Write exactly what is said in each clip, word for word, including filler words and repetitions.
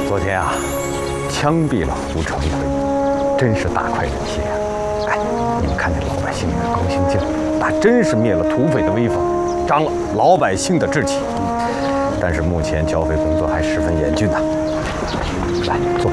昨天啊，枪毙了胡传奎，真是大快人心啊！哎，你们看见老百姓那个高兴劲儿，那真是灭了土匪的威风，长了老百姓的志气。但是目前剿匪工作还十分严峻呐。来，坐。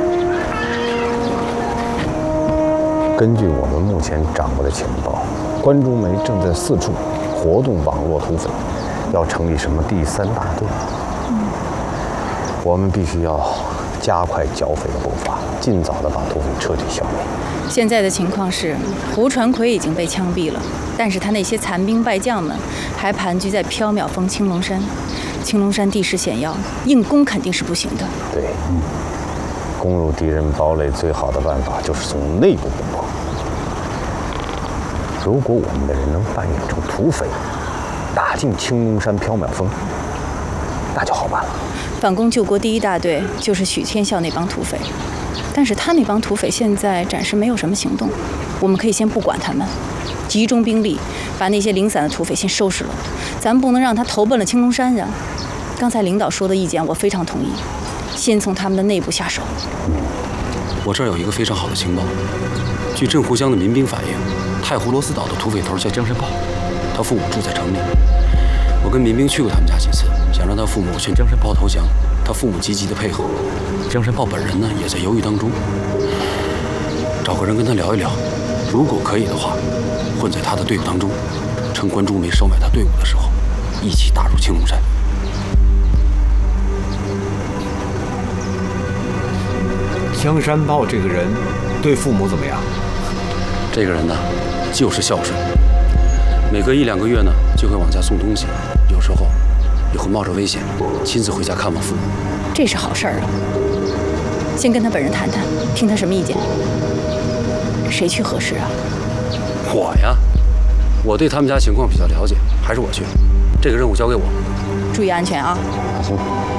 根据我们目前掌握的情报，关竹梅正在四处活动网络土匪，要成立什么第三大队。嗯，我们必须要加快剿匪的步伐，尽早的把土匪彻底消灭。 现在的情况是，胡传奎已经被枪毙了，但是他那些残兵败将们还盘踞在缥缈峰青龙山。青龙山地势险要，硬攻肯定是不行的。 对，攻入敌人堡垒最好的办法就是从内部攻破。如果我们的人能扮演成土匪，打进青龙山缥缈峰，那就好办了。 反攻救国第一大队就是许天笑那帮土匪，但是他那帮土匪现在暂时没有什么行动，我们可以先不管他们，集中兵力把那些零散的土匪先收拾了。咱们不能让他投奔了青龙山呀。刚才领导说的意见我非常同意，先从他们的内部下手。 我这儿有一个非常好的情报，据镇湖乡的民兵反映，太湖螺丝岛的土匪头叫江山豹，他父母住在城里。我跟民兵去过他们家几次，想让他父母劝江山豹投降，他父母积极的配合。江山豹本人呢，也在犹豫当中。找个人跟他聊一聊，如果可以的话，混在他的队伍当中，趁关竹梅收买他队伍的时候，一起打入青龙山。 江山豹这个人对父母怎么样？ 这个人呢，就是孝顺，每隔一两个月呢，就会往家送东西，有时候也会冒着危险亲自回家看望父母。 这是好事儿啊！先跟他本人谈谈，听他什么意见。谁去合适啊？ 我呀，我对他们家情况比较了解，还是我去。这个任务交给我， 注意安全啊！ 行。